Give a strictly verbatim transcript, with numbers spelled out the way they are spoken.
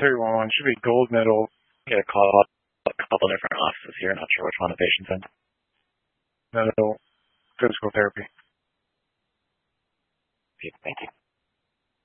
three one one should be gold medal. Get a call up a couple different offices here. Not sure which one the patient's in. Medal physical therapy. Okay, thank you.